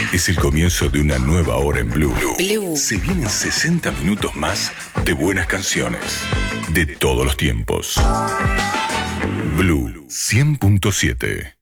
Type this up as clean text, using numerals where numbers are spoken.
Es el comienzo de una nueva hora en Blue. Se vienen 60 minutos más de buenas canciones de todos los tiempos. Blue 100.7.